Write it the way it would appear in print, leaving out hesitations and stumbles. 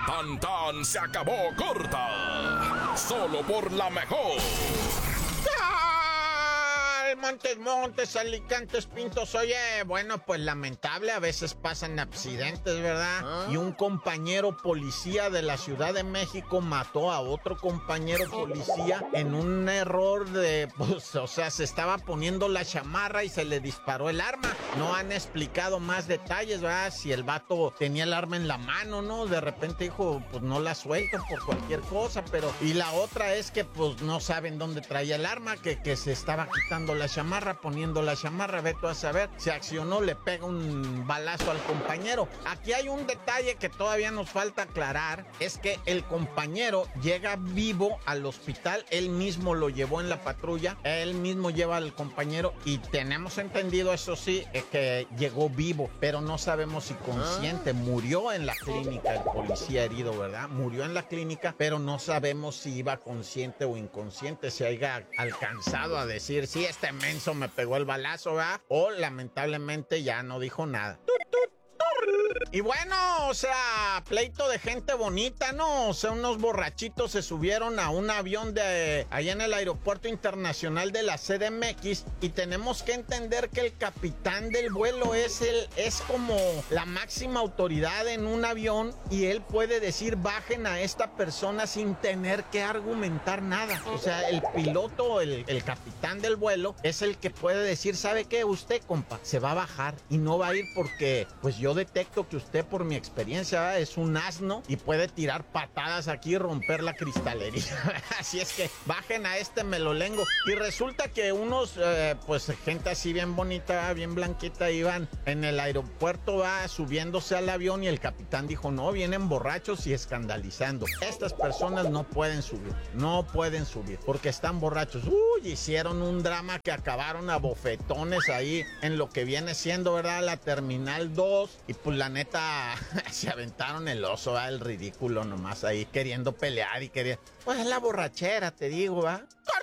Tan tan se acabó corta. Solo por la mejor. Montes, Alicantes, Pintos. Oye, bueno, pues lamentable, a veces pasan accidentes, ¿verdad? Y un compañero policía de la Ciudad de México mató a otro compañero policía en un error de, pues, o sea, se estaba poniendo la chamarra y se le disparó el arma. No han explicado más detalles, ¿verdad? Si el vato tenía el arma en la mano, ¿no? De repente dijo, pues no la suelto por cualquier cosa, pero... Y la otra es que, pues, no saben dónde traía el arma, que se estaba quitando la chamarra, poniendo la chamarra, ve tú a saber, se accionó, le pega un balazo al compañero. Aquí hay un detalle que todavía nos falta aclarar, es que el compañero llega vivo al hospital, él mismo lo llevó en la patrulla, él mismo lleva al compañero y tenemos entendido, eso sí, que llegó vivo, pero no sabemos si consciente, murió en la clínica el policía herido, ¿verdad? Murió en la clínica, pero no sabemos si iba consciente o inconsciente, si haya alcanzado a decir, sí, este menso me pegó el balazo, ¿verdad? O lamentablemente ya no dijo nada. Y bueno, o sea, pleito de gente bonita, ¿no? O sea, unos borrachitos se subieron a un avión de allá en el Aeropuerto Internacional de la CDMX y tenemos que entender que el capitán del vuelo es como la máxima autoridad en un avión y él puede decir, bajen a esta persona sin tener que argumentar nada. O sea, el piloto, el capitán del vuelo es el que puede decir, ¿sabe qué? Usted, compa, se va a bajar y no va a ir porque, pues yo detecto que usted, por mi experiencia, ¿verdad? Es un asno y puede tirar patadas aquí y romper la cristalería. Así es que bajen a este melolengo. Y resulta que unos, pues gente así bien bonita, ¿verdad? Bien blanquita, iban en el aeropuerto, va subiéndose al avión y el capitán dijo, no, vienen borrachos y escandalizando. Estas personas no pueden subir porque están borrachos. Hicieron un drama que acabaron a bofetones ahí en lo que viene siendo, ¿verdad? La Terminal 2 y pues la neta se aventaron el oso, ¿verdad? El ridículo nomás ahí queriendo pelear y queriendo... Pues es la borrachera, te digo, ¿va?